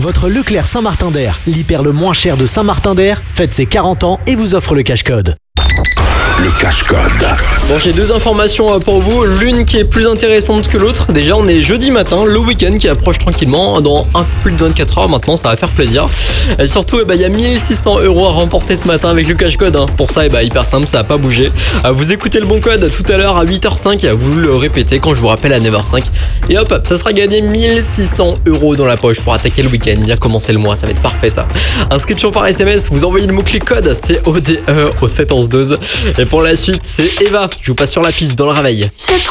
Votre Leclerc Saint-Martin d'Air, l'hyper le moins cher de Saint-Martin d'Air, fête ses 40 ans et vous offre le cash-code. Le cash-code. Bon, j'ai deux informations pour vous, l'une qui est plus intéressante que l'autre. Déjà, on est jeudi matin, le week-end qui approche tranquillement. Dans un peu plus de 24 heures maintenant, ça va faire plaisir. Et surtout, il y a 1600 € à remporter ce matin avec le cash-code. Pour ça, hyper simple, ça n'a pas bougé. Vous écoutez le bon code tout à l'heure à 8h05, vous le répétez quand je vous rappelle à 9h05. Et hop, ça sera gagné 1600 € dans la poche pour attaquer le week-end, bien commencer le mois, ça va être parfait ça. Inscription par SMS, vous envoyez le mot-clé code, c'est ODE au 71112. Et pour la suite, c'est Eva, je vous passe sur la piste dans le réveil. C'est trop